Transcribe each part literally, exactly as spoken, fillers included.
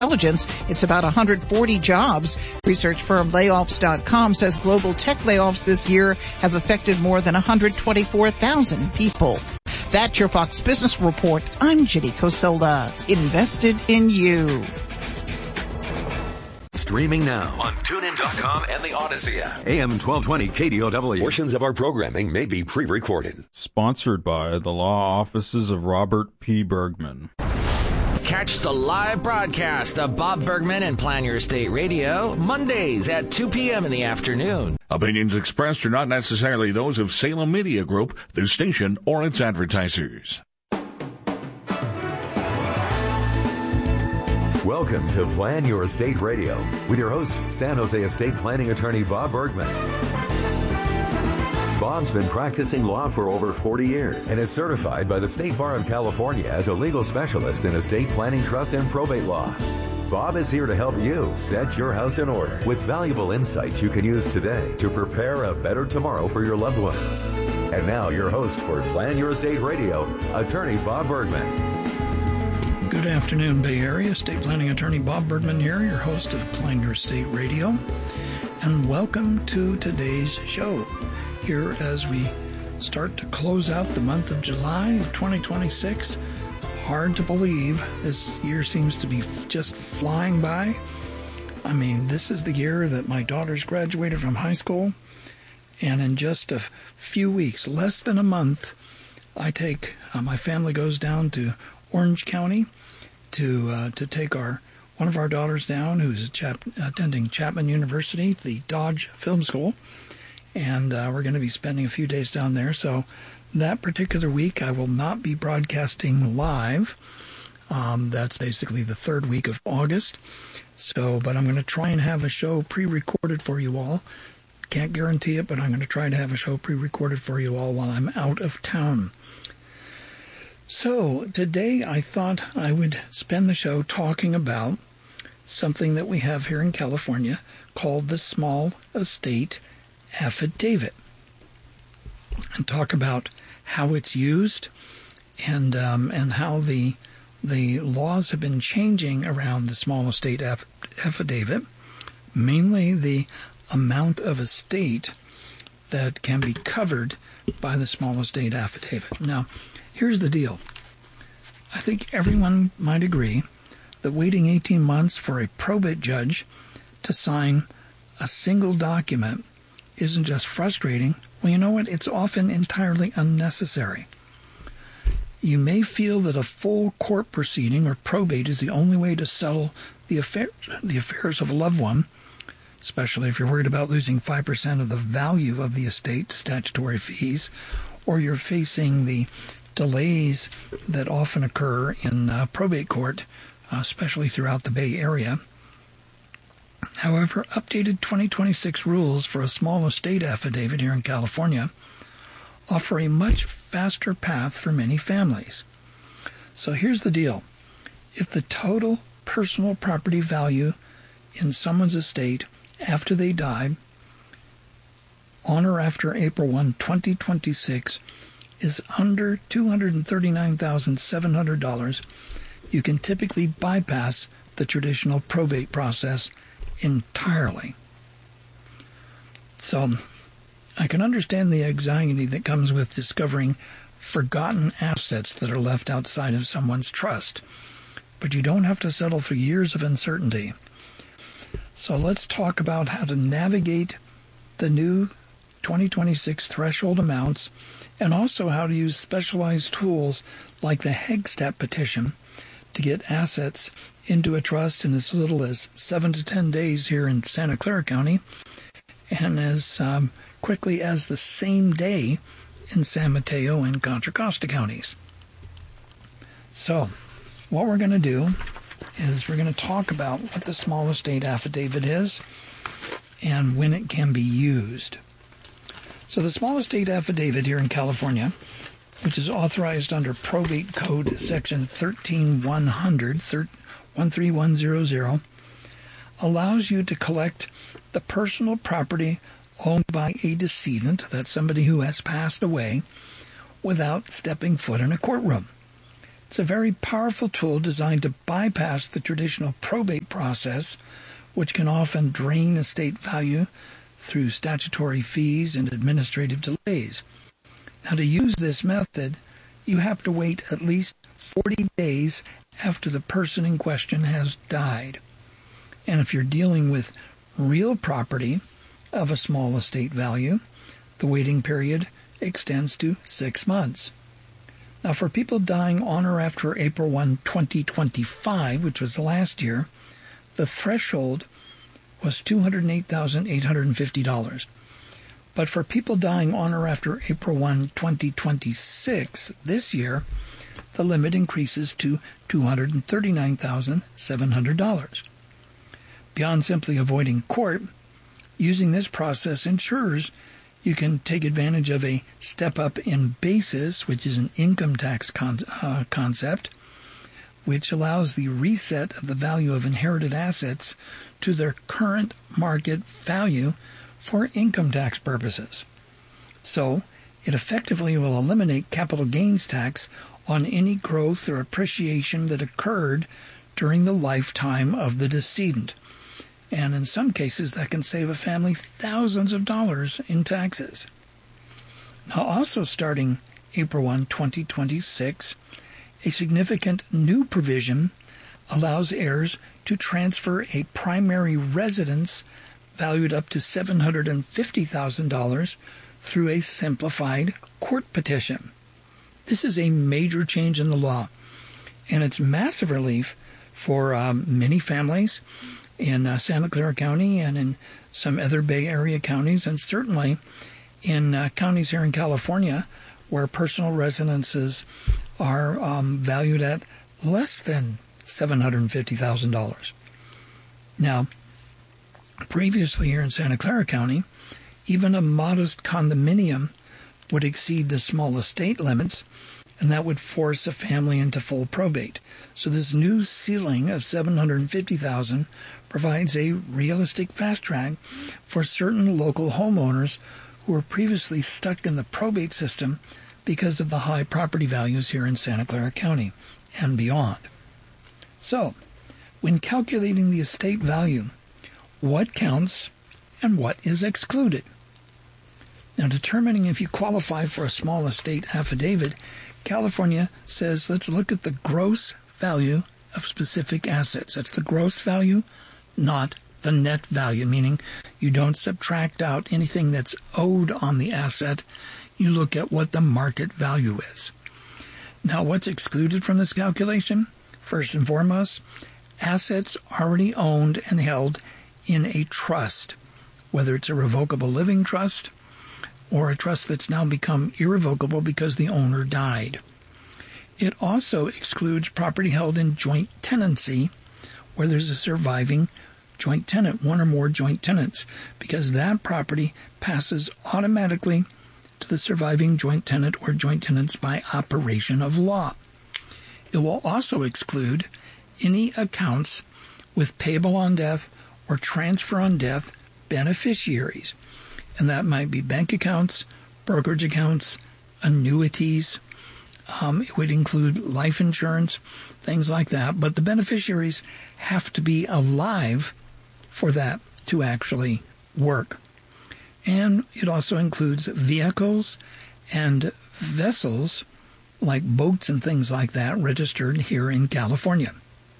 intelligence. It's about one hundred forty jobs. Research firm layoffs dot com says global tech layoffs this year have affected more than one hundred twenty-four thousand people. That's your Fox Business Report. I'm Ginny Cosola. Invested in you. Streaming now on tune in dot com and the Odyssey app. A M twelve twenty K D O W. Portions of our programming may be pre-recorded. Sponsored by the law offices of Robert P. Bergman. Catch the live broadcast of Bob Bergman and Plan Your Estate Radio Mondays at two p.m. in the afternoon. Opinions expressed are not necessarily those of Salem Media Group, the station, or its advertisers. Welcome to Plan Your Estate Radio with your host, San Jose estate planning attorney Bob Bergman. Bob's been practicing law for over forty years and is certified by the State Bar of California as a legal specialist in estate planning, trust, and probate law. Bob is here to help you set your house in order with valuable insights you can use today to prepare a better tomorrow for your loved ones. And now your host for Plan Your Estate Radio, attorney Bob Bergman. Good afternoon, Bay Area. Estate planning attorney Bob Bergman here, your host of Plan Your Estate Radio. And welcome to today's show. Here as we start to close out the month of July of twenty twenty-six. Hard to believe this year seems to be just flying by. I mean, this is the year that my daughters graduated from high school. And in just a few weeks, less than a month, I take, uh, my family goes down to Orange County to uh, to take our one of our daughters down who's chap- attending Chapman University, the Dodge Film School. And uh, we're going to be spending a few days down there. So that particular week, I will not be broadcasting live. Um, that's basically the third week of August. So, but I'm going to try and have a show pre-recorded for you all. Can't guarantee it, but I'm going to try to have a show pre-recorded for you all while I'm out of town. So today I thought I would spend the show talking about something that we have here in California called the Small Estate Affidavit, and talk about how it's used and um, and how the the laws have been changing around the small estate aff- affidavit, mainly the amount of estate that can be covered by the small estate affidavit. Now, here's the deal. I think everyone might agree that waiting eighteen months for a probate judge to sign a single document isn't just frustrating. Well, you know what? It's often entirely unnecessary. You may feel that a full court proceeding or probate is the only way to settle the affair, the affairs of a loved one, especially if you're worried about losing five percent of the value of the estate, statutory fees, or you're facing the delays that often occur in uh, probate court, uh, especially throughout the Bay Area. However, updated twenty twenty-six rules for a small estate affidavit here in California offer a much faster path for many families. So here's the deal. If the total personal property value in someone's estate after they die, on or after April first, twenty twenty-six, is under two hundred thirty-nine thousand seven hundred dollars, you can typically bypass the traditional probate process entirely. So I can understand the anxiety that comes with discovering forgotten assets that are left outside of someone's trust, but you don't have to settle for years of uncertainty. So let's talk about how to navigate the new twenty twenty-six threshold amounts, and also how to use specialized tools like the Hegstap petition to get assets into a trust in as little as seven to ten days here in Santa Clara County, and as um, quickly as the same day in San Mateo and Contra Costa counties. So, what we're going to do is we're going to talk about what the small estate affidavit is and when it can be used. So the small estate affidavit here in California, which is authorized under Probate Code Section thirteen one hundred, one three one zero zero, allows you to collect the personal property owned by a decedent, that's somebody who has passed away, without stepping foot in a courtroom. It's a very powerful tool designed to bypass the traditional probate process, which can often drain estate value through statutory fees and administrative delays. Now, to use this method, you have to wait at least forty days after the person in question has died. And if you're dealing with real property of a small estate value, the waiting period extends to six months. Now, for people dying on or after April first, twenty twenty-five, which was last year, the threshold was two hundred eight thousand eight hundred fifty dollars. But for people dying on or after April first, twenty twenty-six, this year, the limit increases to two hundred thirty-nine thousand seven hundred dollars. Beyond simply avoiding court, using this process ensures you can take advantage of a step-up in basis, which is an income tax con- uh, concept, which allows the reset of the value of inherited assets to their current market value for income tax purposes. So, it effectively will eliminate capital gains tax on any growth or appreciation that occurred during the lifetime of the decedent. And in some cases, that can save a family thousands of dollars in taxes. Now, also starting April first, twenty twenty-six, a significant new provision allows heirs to transfer a primary residence valued up to seven hundred fifty thousand dollars through a simplified court petition. This is a major change in the law, and it's massive relief for um, many families in uh, Santa Clara County and in some other Bay Area counties, and certainly in uh, counties here in California where personal residences are um, valued at less than seven hundred fifty thousand dollars. Now, previously here in Santa Clara County, even a modest condominium would exceed the small estate limits, and that would force a family into full probate. So this new ceiling of seven hundred fifty thousand dollars provides a realistic fast track for certain local homeowners who were previously stuck in the probate system because of the high property values here in Santa Clara County and beyond. So, when calculating the estate value, what counts and what is excluded? Now, determining if you qualify for a small estate affidavit, California says let's look at the gross value of specific assets. That's the gross value, not the net value, meaning you don't subtract out anything that's owed on the asset. You look at what the market value is. Now, what's excluded from this calculation? First and foremost, assets already owned and held in a trust, whether it's a revocable living trust or a trust that's now become irrevocable because the owner died. It also excludes property held in joint tenancy, where there's a surviving joint tenant, one or more joint tenants, because that property passes automatically to the surviving joint tenant or joint tenants by operation of law. It will also exclude any accounts with payable on death or transfer on death beneficiaries, and that might be bank accounts, brokerage accounts, annuities. Um, it would include life insurance, things like that, but the beneficiaries have to be alive for that to actually work. And it also includes vehicles and vessels, like boats and things like that, registered here in California.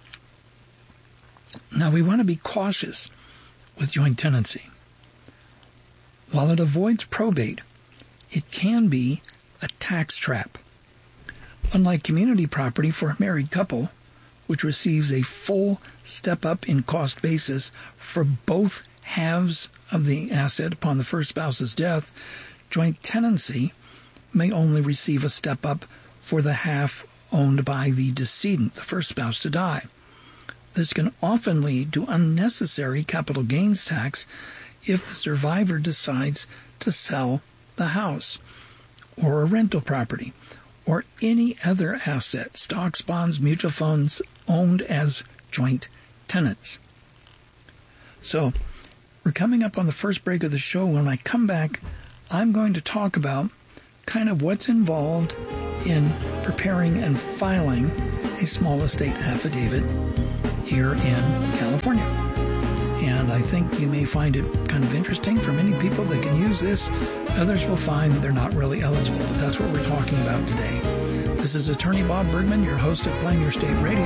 Now, we want to be cautious with joint tenancy. While it avoids probate, it can be a tax trap. Unlike community property for a married couple, which receives a full step-up in cost basis for both halves of the asset upon the first spouse's death, joint tenancy may only receive a step-up for the half owned by the decedent, the first spouse to die. This can often lead to unnecessary capital gains tax if the survivor decides to sell the house or a rental property or any other asset, stocks, bonds, mutual funds, owned as joint tenants. So, we're coming up on the first break of the show. When I come back, I'm going to talk about kind of what's involved in preparing and filing a small estate affidavit here in California. And I think you may find it kind of interesting. For many people, they can use this. Others will find they're not really eligible, but that's what we're talking about today. This is Attorney Bob Bergman, your host of Plan Your State Radio.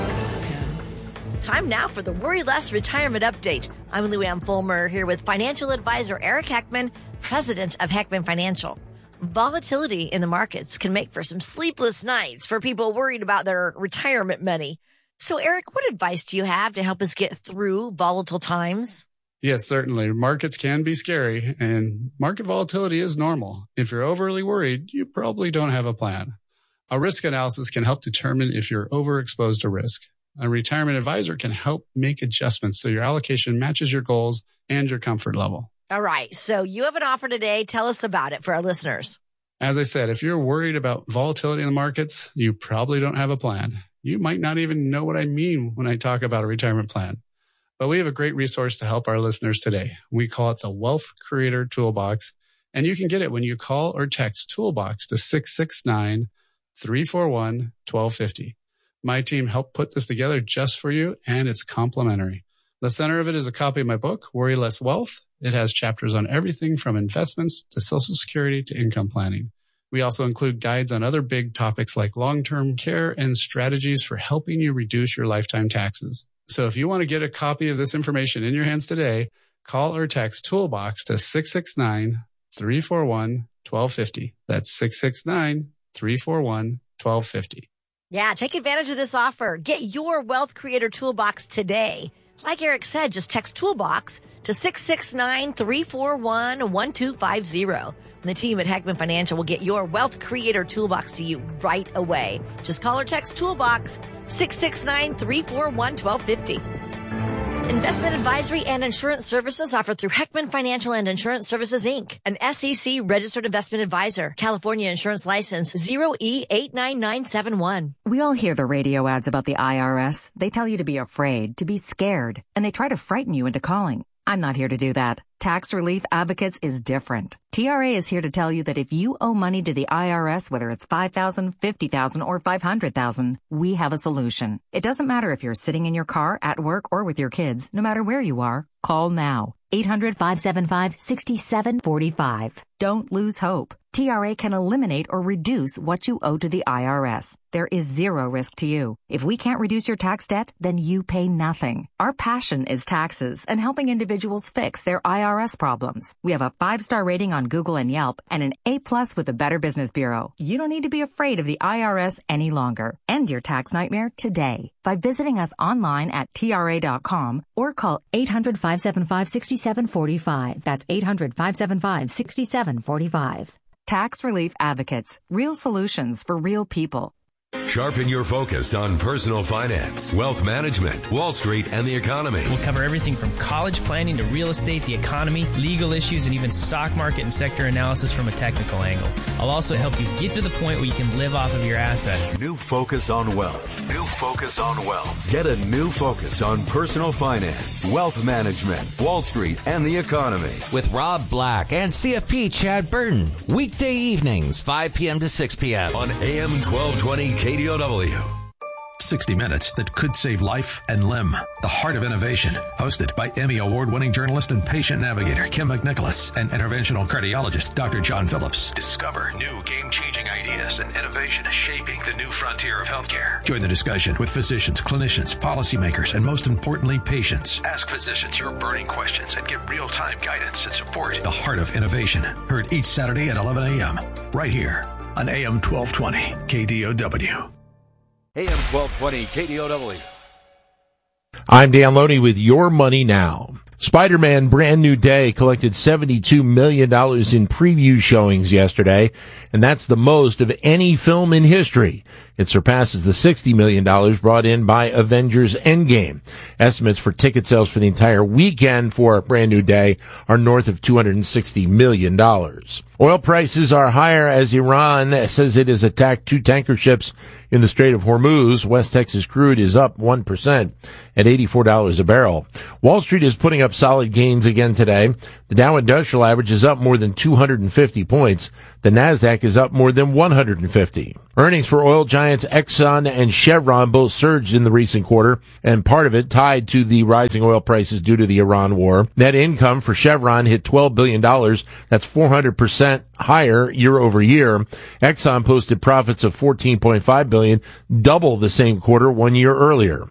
And time now for the Worry Less Retirement Update. I'm Lou Ann Fulmer here with financial advisor Eric Heckman, president of Heckman Financial. Volatility in the markets can make for some sleepless nights for people worried about their retirement money. So, Eric, what advice do you have to help us get through volatile times? Yes, certainly. Markets can be scary, and market volatility is normal. If you're overly worried, you probably don't have a plan. A risk analysis can help determine if you're overexposed to risk. A retirement advisor can help make adjustments so your allocation matches your goals and your comfort level. All right. So you have an offer today. Tell us about it for our listeners. As I said, if you're worried about volatility in the markets, you probably don't have a plan. You might not even know what I mean when I talk about a retirement plan. But we have a great resource to help our listeners today. We call it the Wealth Creator Toolbox, and you can get it when you call or text Toolbox to six six nine, three four one, one two five zero. My team helped put this together just for you, and it's complimentary. The center of it is a copy of my book, Worry Less Wealth. It has chapters on everything from investments to Social Security to income planning. We also include guides on other big topics like long-term care and strategies for helping you reduce your lifetime taxes. So if you want to get a copy of this information in your hands today, call or text Toolbox to six six nine, three four one, one two five zero. That's six six nine, three four one, one two five zero. Yeah, take advantage of this offer. Get your Wealth Creator Toolbox today. Like Eric said, just text Toolbox to six six nine, three four one, one two five zero. And the team at Heckman Financial will get your Wealth Creator Toolbox to you right away. Just call or text Toolbox six six nine, three four one, one two five zero. Investment advisory and insurance services offered through Heckman Financial and Insurance Services, Incorporated, an S E C registered investment advisor. California insurance license zero E eight nine nine seven one. We all hear the radio ads about the I R S. They tell you to be afraid, to be scared, and they try to frighten you into calling. I'm not here to do that. Tax Relief Advocates is different. T R A is here to tell you that if you owe money to the I R S, whether it's five thousand dollars, fifty thousand dollars, or five hundred thousand dollars, we have a solution. It doesn't matter if you're sitting in your car, at work, or with your kids. No matter where you are, call now. eight hundred, five seven five, six seven four five. Don't lose hope. T R A can eliminate or reduce what you owe to the I R S. There is zero risk to you. If we can't reduce your tax debt, then you pay nothing. Our passion is taxes and helping individuals fix their I R S problems. We have a five-star rating on Google and Yelp and an A-plus with the Better Business Bureau. You don't need to be afraid of the I R S any longer. End your tax nightmare today by visiting us online at T R A dot com or call eight hundred, five seven five, six seven four five. That's eight hundred, five seven five, six seven four five. Tax Relief Advocates. Real solutions for real people. Sharpen your focus on personal finance, wealth management, Wall Street, and the economy. We'll cover everything from college planning to real estate, the economy, legal issues, and even stock market and sector analysis from a technical angle. I'll also help you get to the point where you can live off of your assets. New focus on wealth. New focus on wealth. Get a new focus on personal finance, wealth management, Wall Street, and the economy. With Rob Black and C F P Chad Burton. Weekday evenings, five p.m. to six p.m. on A M twelve twenty K D O W. sixty minutes that could save life and limb. The Heart of Innovation, hosted by Emmy Award-winning journalist and patient navigator Kim McNicholas and interventional cardiologist Doctor John Phillips. Discover new game-changing ideas and innovation shaping the new frontier of healthcare. Join the discussion with physicians, clinicians, policymakers, and most importantly, patients. Ask physicians your burning questions and get real-time guidance and support. The Heart of Innovation, heard each Saturday at eleven a.m. right here on A M twelve twenty K D O W. A M twelve twenty K D O W. I'm Dan Loney with Your Money Now. Spider-Man Brand New Day collected seventy-two million dollars in preview showings yesterday, and that's the most of any film in history. It surpasses the sixty million dollars brought in by Avengers Endgame. Estimates for ticket sales for the entire weekend for Brand New Day are north of two hundred sixty million dollars. Oil prices are higher as Iran says it has attacked two tanker ships in the Strait of Hormuz. West Texas crude is up one percent at eighty-four dollars a barrel. Wall Street is putting up up solid gains again today. The Dow Industrial Average is up more than two hundred fifty points. The Nasdaq is up more than one hundred fifty. Earnings for oil giants Exxon and Chevron both surged in the recent quarter, and part of it tied to the rising oil prices due to the Iran war. Net income for Chevron hit twelve billion dollars. That's four hundred percent higher year over year. Exxon posted profits of fourteen point five billion dollars, double the same quarter one year earlier.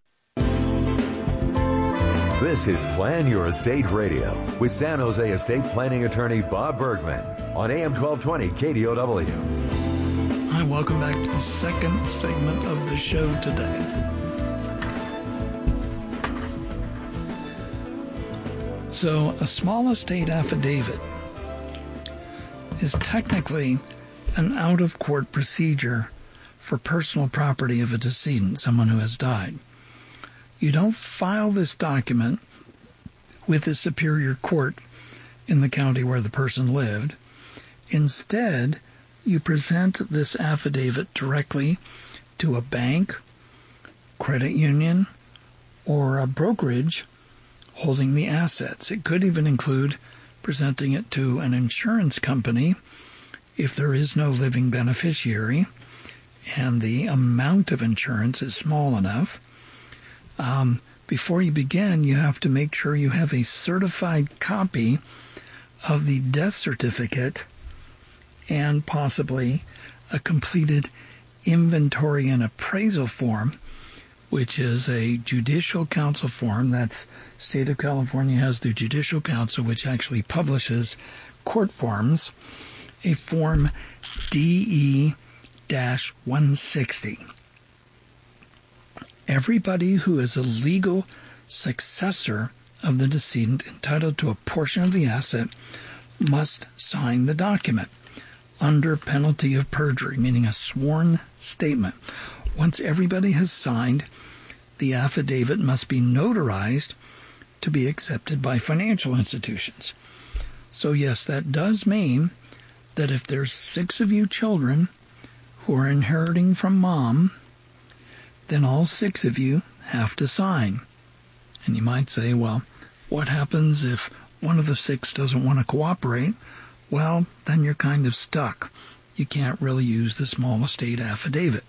This is Plan Your Estate Radio with San Jose estate planning attorney Bob Bergman on A M twelve twenty K D O W. Hi, welcome back to the second segment of the show today. So, a small estate affidavit is technically an out-of-court procedure for personal property of a decedent, someone who has died. You don't file this document with the superior court in the county where the person lived. Instead, you present this affidavit directly to a bank, credit union, or a brokerage holding the assets. It could even include presenting it to an insurance company if there is no living beneficiary and the amount of insurance is small enough. Um, before you begin, you have to make sure you have a certified copy of the death certificate and possibly a completed inventory and appraisal form, which is a judicial council form. That's State of California has the Judicial Council, which actually publishes court forms, a form D E one sixty. Everybody who is a legal successor of the decedent entitled to a portion of the asset must sign the document under penalty of perjury, meaning a sworn statement. Once everybody has signed, the affidavit must be notarized to be accepted by financial institutions. So yes, that does mean that if there's six of you children who are inheriting from mom, then all six of you have to sign. And you might say, well, what happens if one of the six doesn't want to cooperate? Well, then you're kind of stuck. You can't really use the small estate affidavit.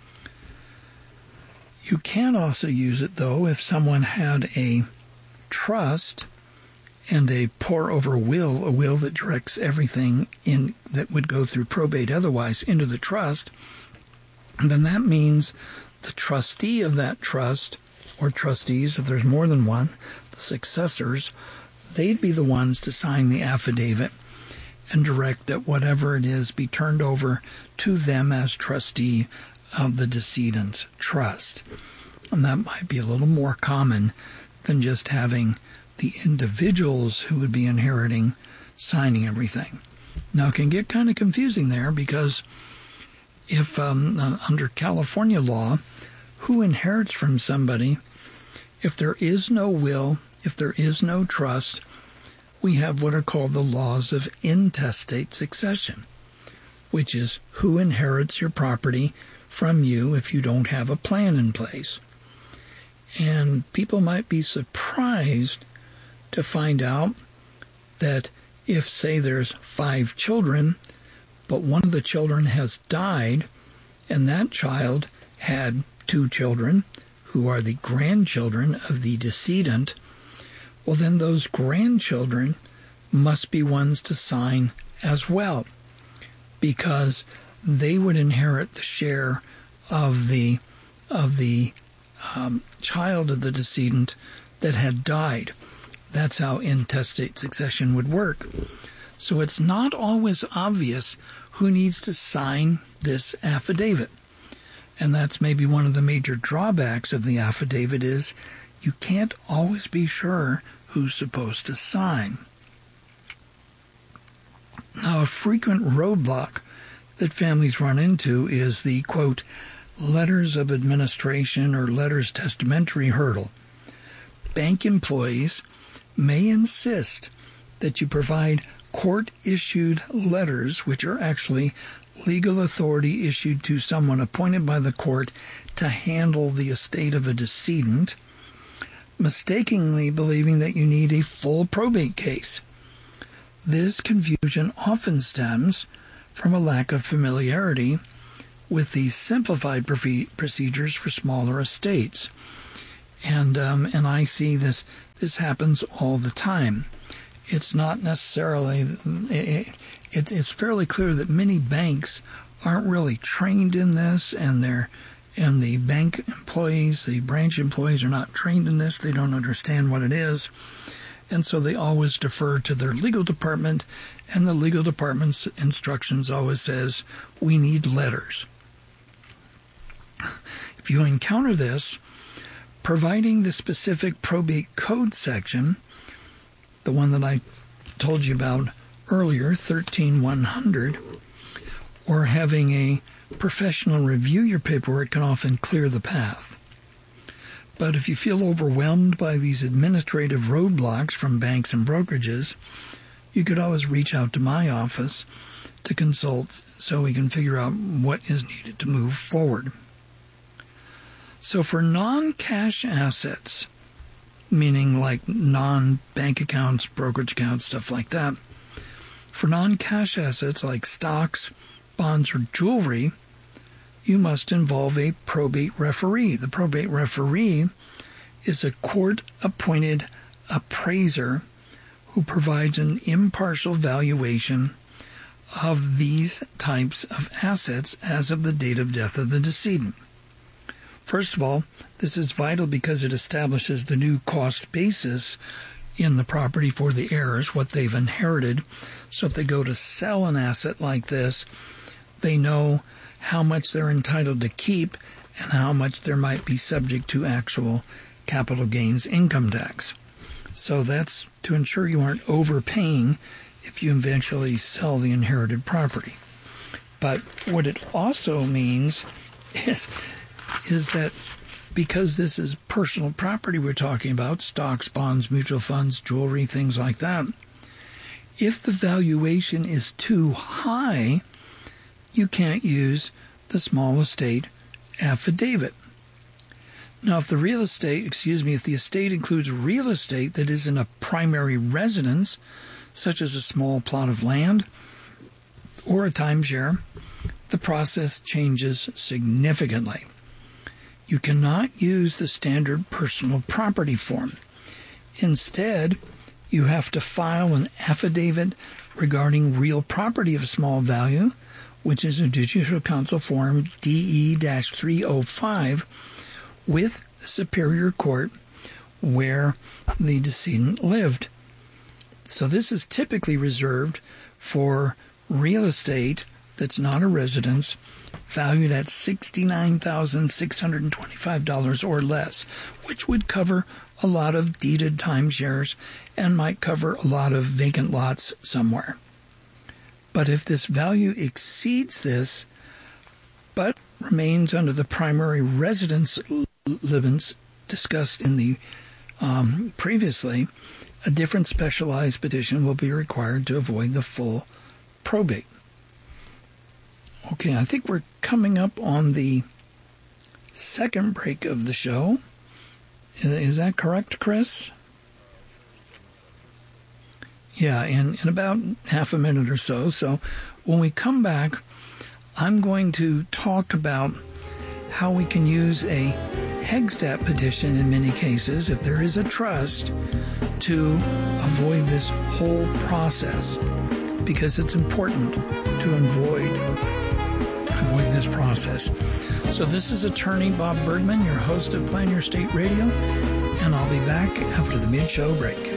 You can also use it, though, if someone had a trust and a pour-over will, a will that directs everything in that would go through probate otherwise into the trust, then that means the trustee of that trust, or trustees, if there's more than one, the successors, they'd be the ones to sign the affidavit and direct that whatever it is be turned over to them as trustee of the decedent's trust. And that might be a little more common than just having the individuals who would be inheriting signing everything. Now, it can get kind of confusing there because if um, uh, under California law, who inherits from somebody, if there is no will, if there is no trust, we have what are called the laws of intestate succession, which is who inherits your property from you if you don't have a plan in place. And people might be surprised to find out that if, say, there's five children, but one of the children has died, and that child had two children who are the grandchildren of the decedent, well, then those grandchildren must be ones to sign as well, because they would inherit the share of the of the um, child of the decedent that had died. That's how intestate succession would work. So it's not always obvious who needs to sign this affidavit. And that's maybe one of the major drawbacks of the affidavit is you can't always be sure who's supposed to sign. Now, a frequent roadblock that families run into is the, quote, letters of administration or letters testamentary hurdle. Bank employees may insist that you provide court-issued letters, which are actually legal authority issued to someone appointed by the court to handle the estate of a decedent. mistakenly believing that you need a full probate case. This confusion often stems from a lack of familiarity with the simplified procedures for smaller estates. And um, and I see this this happens all the time. It's not necessarily, it, it, it's fairly clear that many banks aren't really trained in this, and they're and the bank employees, the branch employees are not trained in this. They don't understand what it is. And so they always defer to their legal department, and the legal department's instructions always says, we need letters. If you encounter this, providing the specific probate code section, the one that I told you about earlier, thirteen one hundred, or having a professional review your paperwork can often clear the path. But if you feel overwhelmed by these administrative roadblocks from banks and brokerages, you could always reach out to my office to consult so we can figure out what is needed to move forward. So for non-cash assets, meaning like non-bank accounts, brokerage accounts, stuff like that, for non-cash assets like stocks, bonds, or jewelry, you must involve a probate referee. The probate referee is a court-appointed appraiser who provides an impartial valuation of these types of assets as of the date of death of the decedent. First of all, this is vital because it establishes the new cost basis in the property for the heirs, what they've inherited. So if they go to sell an asset like this, they know how much they're entitled to keep and how much there might be subject to actual capital gains income tax. So that's to ensure you aren't overpaying if you eventually sell the inherited property. But what it also means is, is that because this is personal property we're talking about, stocks, bonds, mutual funds, jewelry, things like that, if the valuation is too high, you can't use the small estate affidavit. Now, if the real estate, excuse me, if the estate includes real estate that is in a primary residence, such as a small plot of land or a timeshare, the process changes significantly. You cannot use the standard personal property form. Instead, you have to file an affidavit regarding real property of small value, which is a Judicial Council Form D E three oh five, with the Superior Court where the decedent lived. So this is typically reserved for real estate that's not a residence, valued at sixty-nine thousand six hundred twenty-five dollars or less, which would cover a lot of deeded timeshares and might cover a lot of vacant lots somewhere. But if this value exceeds this, but remains under the primary residence limits discussed in the um, previously, a different specialized petition will be required to avoid the full probate. Okay, I think we're coming up on the second break of the show. Is that correct, Chris? Yeah, in, in about half a minute or so. So when we come back, I'm going to talk about how we can use a Hegstat petition in many cases, if there is a trust, to avoid this whole process, because it's important to avoid avoid this process. So this is attorney Bob Bergman, your host of Plan Your State Radio, and I'll be back after the mid-show break.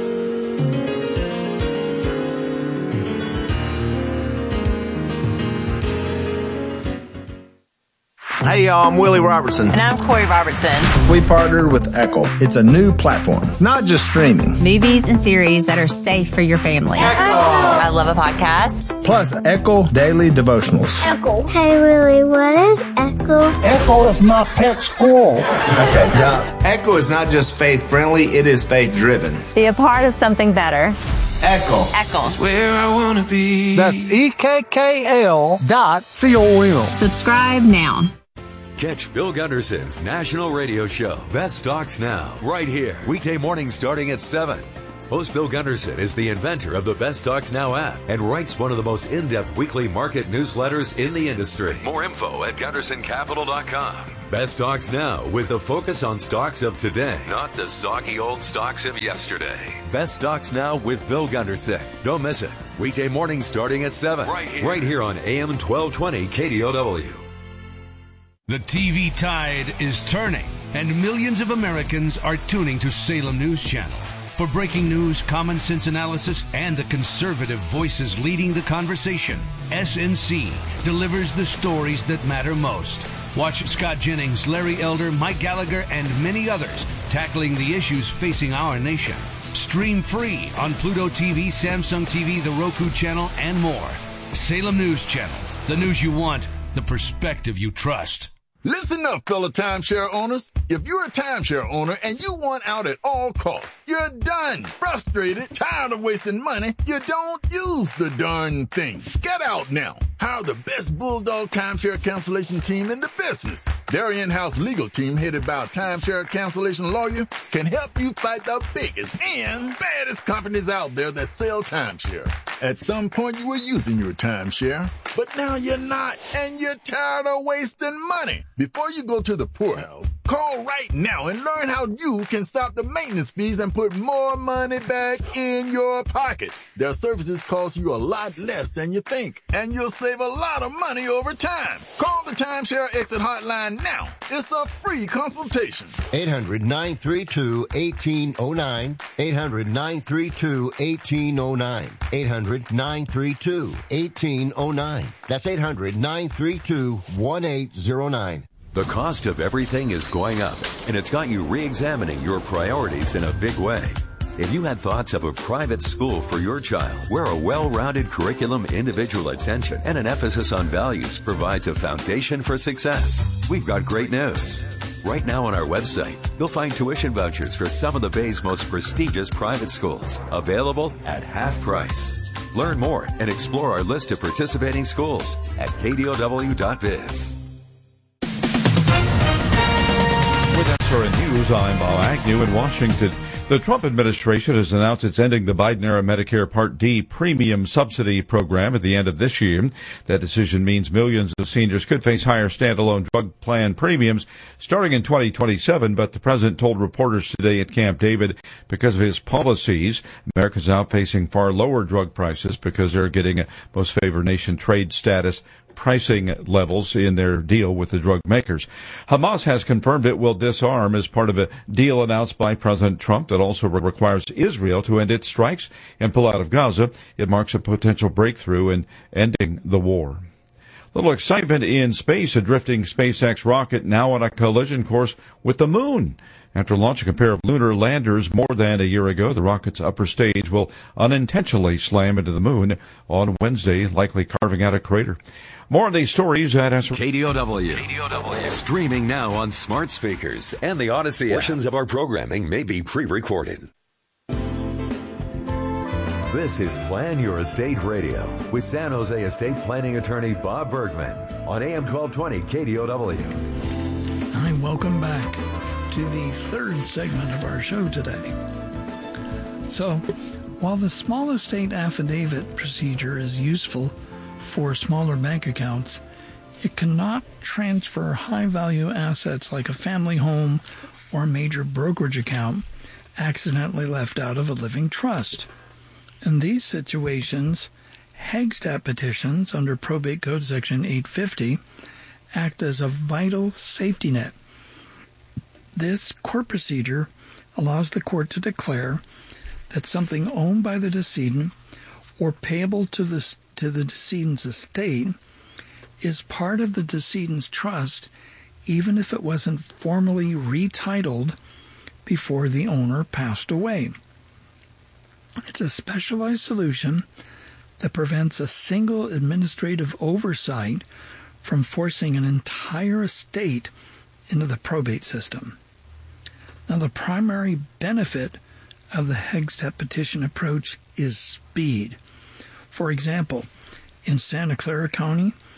Hey, y'all, I'm Willie Robertson. And I'm Corey Robertson. We partnered with Echo. It's a new platform, not just streaming. Movies and series that are safe for your family. Echo! I love a podcast. Plus, Echo Daily Devotionals. Echo. Hey, Willie, what is Echo? Echo is my pet squirrel. Okay, now, Echo is not just faith-friendly, it is faith-driven. Be a part of something better. Echo. Echo. That's where I want to be. That's E K K L dot C O M. Subscribe now. Catch Bill Gunderson's national radio show, Best Stocks Now, right here, weekday mornings starting at seven. Host Bill Gunderson is the inventor of the Best Stocks Now app and writes one of the most in-depth weekly market newsletters in the industry. More info at gunderson capital dot com. Best Stocks Now, with the focus on stocks of today, not the soggy old stocks of yesterday. Best Stocks Now with Bill Gunderson. Don't miss it. Weekday mornings starting at seven. Right here. Right here on A M twelve twenty K D O W. The T V tide is turning, and millions of Americans are tuning to Salem News Channel. For breaking news, common sense analysis, and the conservative voices leading the conversation, S N C delivers the stories that matter most. Watch Scott Jennings, Larry Elder, Mike Gallagher, and many others tackling the issues facing our nation. Stream free on Pluto T V, Samsung T V, the Roku channel, and more. Salem News Channel. The news you want, the perspective you trust. Listen up, fellow timeshare owners. If you're a timeshare owner and you want out at all costs, you're done, frustrated, tired of wasting money, you don't use the darn thing. Get out now. Hire the best Bulldog timeshare cancellation team in the business. Their in-house legal team, headed by a timeshare cancellation lawyer, can help you fight the biggest and baddest companies out there that sell timeshare. At some point, you were using your timeshare, but now you're not, and you're tired of wasting money. Before you go to the poorhouse, call right now and learn how you can stop the maintenance fees and put more money back in your pocket. Their services cost you a lot less than you think, and you'll save a lot of money over time. Call the Timeshare Exit Hotline now. It's a free consultation. eight hundred, nine three two, one eight zero nine. eight hundred, nine three two, one eight zero nine. eight hundred, nine three two, one eight zero nine. That's eight hundred, nine three two, one eight zero nine. The cost of everything is going up, and it's got you re-examining your priorities in a big way. If you had thoughts of a private school for your child, where a well-rounded curriculum, individual attention, and an emphasis on values provides a foundation for success, we've got great news. Right now on our website, you'll find tuition vouchers for some of the Bay's most prestigious private schools, available at half price. Learn more and explore our list of participating schools at K D O W dot biz. With S R N News, I'm Bob Agnew in Washington. The Trump administration has announced it's ending the Biden-era Medicare Part D premium subsidy program at the end of this year. That decision means millions of seniors could face higher standalone drug plan premiums starting in twenty twenty-seven, but the president told reporters today at Camp David because of his policies, America's now facing far lower drug prices because they're getting a most favored nation trade status pricing levels in their deal with the drug makers. Hamas has confirmed it will disarm as part of a deal announced by President Trump that also requires Israel to end its strikes and pull out of Gaza. It marks a potential breakthrough in ending the war. Little excitement in space. A drifting SpaceX rocket now on a collision course with the moon. After launching a pair of lunar landers more than a year ago, the rocket's upper stage will unintentionally slam into the moon on Wednesday, likely carving out a crater. More of these stories at K D O W. K D O W. Streaming now on smart speakers and the Odyssey app. Portions of our programming may be pre-recorded. This is Plan Your Estate Radio with San Jose estate planning attorney Bob Bergman on A M twelve twenty K D O W. Hi, welcome back to the third segment of our show today. So, while the small estate affidavit procedure is useful for smaller bank accounts, it cannot transfer high-value assets like a family home or a major brokerage account accidentally left out of a living trust. In these situations, Hagstad petitions under Probate Code Section eight fifty act as a vital safety net. This court procedure allows the court to declare that something owned by the decedent or payable to the, to the decedent's estate is part of the decedent's trust, even if it wasn't formally retitled before the owner passed away. It's a specialized solution that prevents a single administrative oversight from forcing an entire estate into the probate system. Now, the primary benefit of the Hagstad petition approach is speed. For example, in Santa Clara County,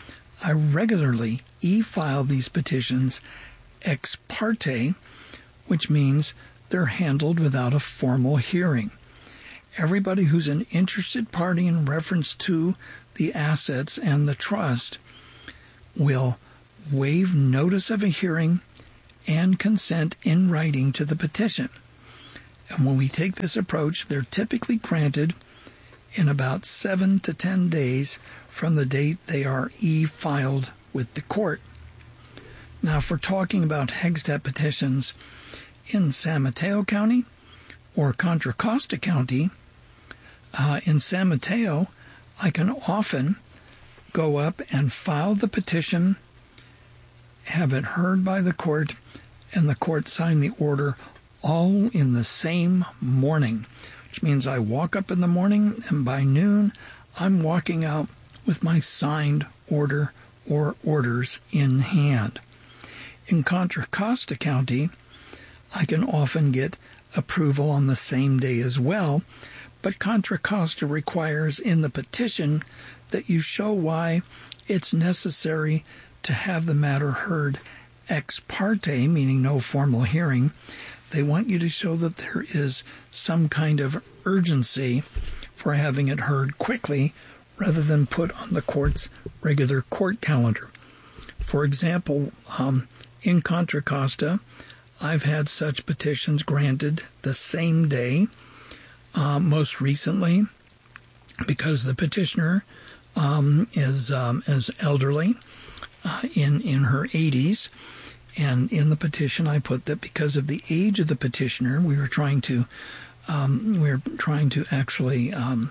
I regularly e-file these petitions ex parte, which means they're handled without a formal hearing. Everybody who's an interested party in reference to the assets and the trust will waive notice of a hearing and consent in writing to the petition. And when we take this approach, they're typically granted in about seven to ten days from the date they are e-filed with the court. Now, if we're talking about Hegstad petitions in San Mateo County or Contra Costa County, uh, in San Mateo, I can often go up and file the petition, have it heard by the court, and the court sign the order all in the same morning, which means I walk up in the morning, and by noon, I'm walking out with my signed order or orders in hand. In Contra Costa County, I can often get approval on the same day as well, but Contra Costa requires in the petition that you show why it's necessary to have the matter heard ex parte, meaning no formal hearing. They want you to show that there is some kind of urgency for having it heard quickly rather than put on the court's regular court calendar. For example, um, in Contra Costa, I've had such petitions granted the same day. Uh, most recently, because the petitioner um, is um, is elderly, uh, in in her eighties, and in the petition I put that because of the age of the petitioner, we were trying to um, we were trying to actually um,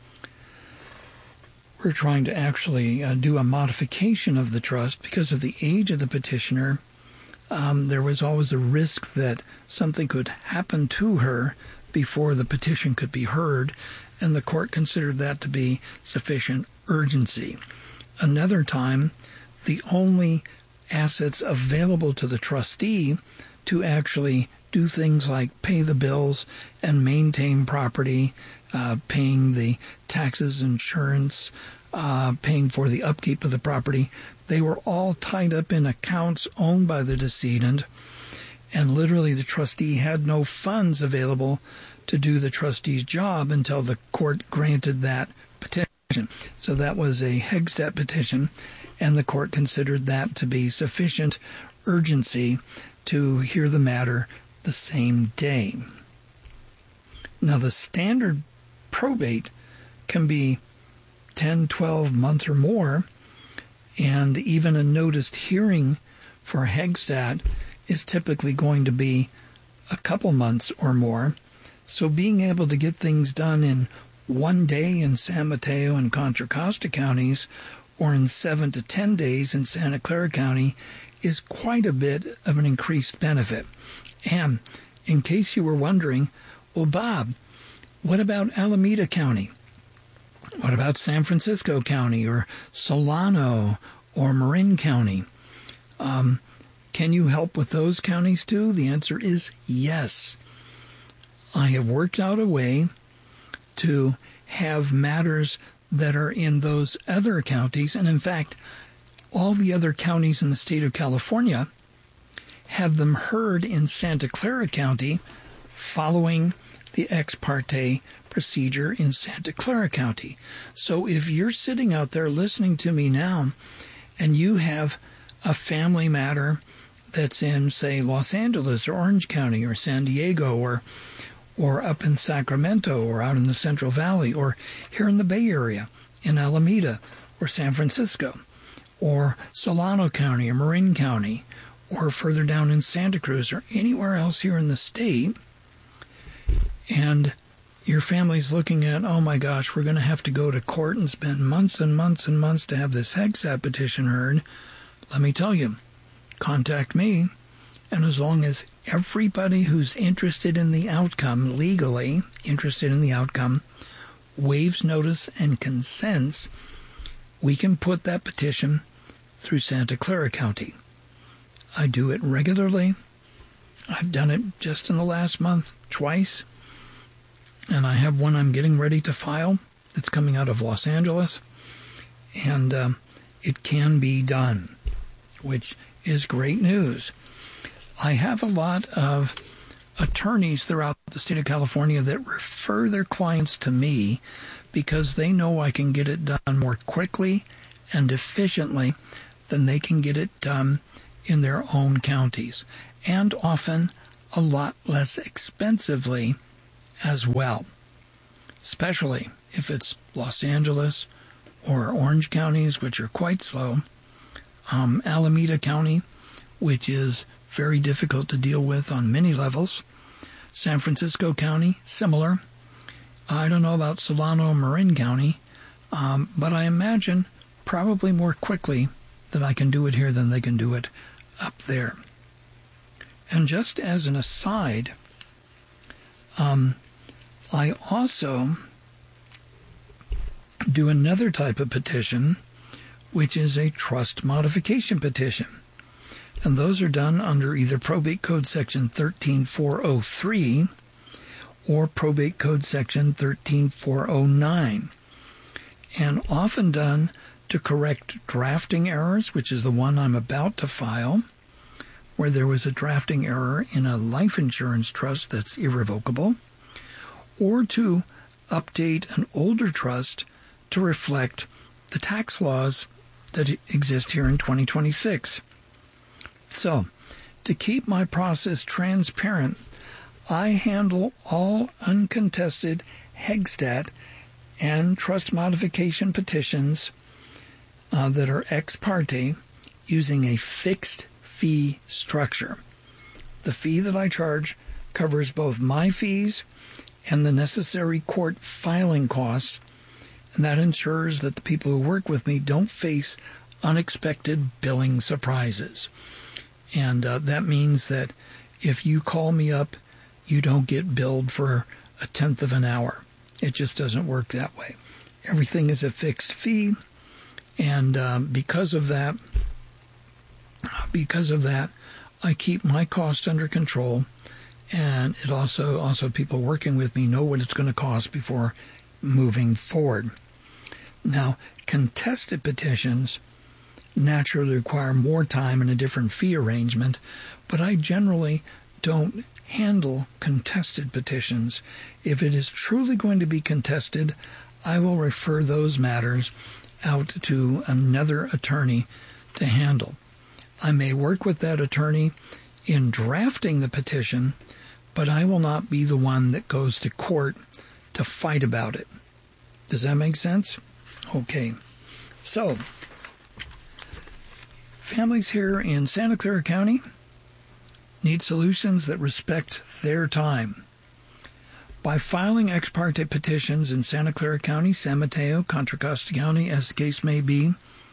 we're trying to actually uh, do a modification of the trust because of the age of the petitioner. Um, there was always a risk that something could happen to her before the petition could be heard, and the court considered that to be sufficient urgency. Another time, the only assets available to the trustee to actually do things like pay the bills and maintain property, uh, paying the taxes, insurance, uh, paying for the upkeep of the property, they were all tied up in accounts owned by the decedent, and literally the trustee had no funds available to do the trustee's job until the court granted that petition. So that was a Hegstad petition, and the court considered that to be sufficient urgency to hear the matter the same day. Now, the standard probate can be ten, twelve months or more, and even a noticed hearing for Hegstad is typically going to be a couple months or more. So being able to get things done in one day in San Mateo and Contra Costa counties, or in seven to ten days in Santa Clara County, is quite a bit of an increased benefit. And in case you were wondering, well, Bob, what about Alameda County? What about San Francisco County or Solano or Marin County? Um, can you help with those counties too? The answer is yes. I have worked out a way to have matters that are in those other counties, and in fact, all the other counties in the state of California have them heard in Santa Clara County following the ex parte procedure in Santa Clara County. So if you're sitting out there listening to me now and you have a family matter that's in, say, Los Angeles or Orange County or San Diego or or up in Sacramento or out in the Central Valley or here in the Bay Area in Alameda or San Francisco or Solano County or Marin County or further down in Santa Cruz or anywhere else here in the state, and your family's looking at, oh my gosh, we're going to have to go to court and spend months and months and months to have this Hegstad petition heard, let me tell you, contact me, and as long as everybody who's interested in the outcome, legally interested in the outcome, waives notice and consents, we can put that petition through Santa Clara County. I do it regularly. I've done it just in the last month twice, and I have one I'm getting ready to file that's coming out of Los Angeles, and um, it can be done, which is great news. I have a lot of attorneys throughout the state of California that refer their clients to me because they know I can get it done more quickly and efficiently than they can get it done in their own counties, and often a lot less expensively as well, especially if it's Los Angeles or Orange counties, which are quite slow, um, Alameda County, which is very difficult to deal with on many levels, San Francisco County, similar. I don't know about Solano or Marin County, um, but I imagine probably more quickly that I can do it here than they can do it up there. And just as an aside, um, I also do another type of petition, which is a trust modification petition. And those are done under either Probate Code Section thirteen four oh three or Probate Code Section thirteen four oh nine, and often done to correct drafting errors, which is the one I'm about to file, where there was a drafting error in a life insurance trust that's irrevocable, or to update an older trust to reflect the tax laws that exist here in twenty twenty-six. So, to keep my process transparent, I handle all uncontested Hegstat and trust modification petitions uh, that are ex parte using a fixed fee structure. The fee that I charge covers both my fees and the necessary court filing costs, and that ensures that the people who work with me don't face unexpected billing surprises. And uh, that means that if you call me up, you don't get billed for a tenth of an hour. It just doesn't work that way. Everything is a fixed fee, and um, because of that, because of that, I keep my cost under control, and it also also people working with me know what it's going to cost before moving forward. Now, contested petitions naturally require more time and a different fee arrangement, but I generally don't handle contested petitions. If it is truly going to be contested, I will refer those matters out to another attorney to handle. I may work with that attorney in drafting the petition, but I will not be the one that goes to court to fight about it. Does that make sense? Okay. So, families here in Santa Clara County need solutions that respect their time. By filing ex parte petitions in Santa Clara County, San Mateo, Contra Costa County, as the case may be,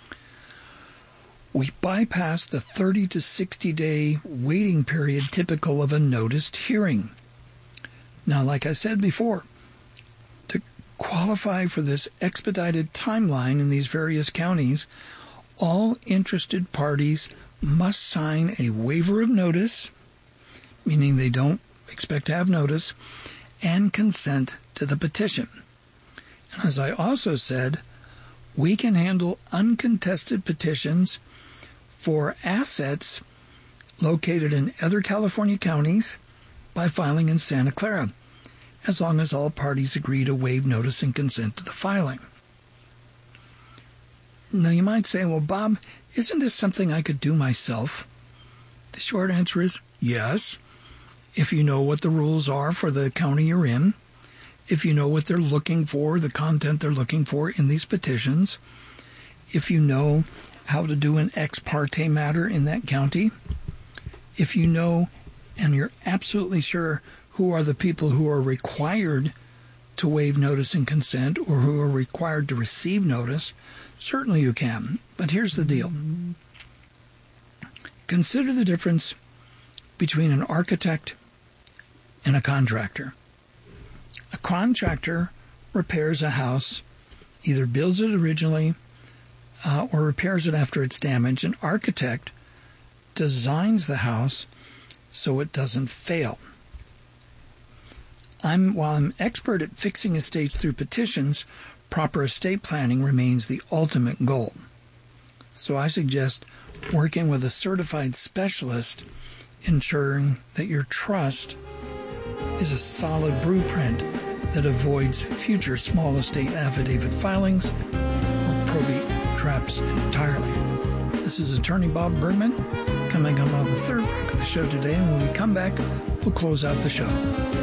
we bypass the thirty to sixty day waiting period typical of a noticed hearing. Now, like I said before, to qualify for this expedited timeline in these various counties, all interested parties must sign a waiver of notice, meaning they don't expect to have notice, and consent to the petition. And as I also said, we can handle uncontested petitions for assets located in other California counties by filing in Santa Clara, as long as all parties agree to waive notice and consent to the filing. Now you might say, well, Bob, isn't this something I could do myself? The short answer is yes, if you know what the rules are for the county you're in, if you know what they're looking for, the content they're looking for in these petitions, if you know how to do an ex parte matter in that county, if you know and you're absolutely sure who are the people who are required to waive notice and consent or who are required to receive notice, certainly you can. But here's the deal. Consider the difference between an architect and a contractor. A contractor repairs a house, either builds it originally uh, or repairs it after it's damaged. An architect designs the house so it doesn't fail. I'm, while I'm expert at fixing estates through petitions, proper estate planning remains the ultimate goal. So I suggest working with a certified specialist, ensuring that your trust is a solid blueprint that avoids future small estate affidavit filings or probate traps entirely. This is attorney Bob Bergman coming up on the third break of the show today, and when we come back, we'll close out the show.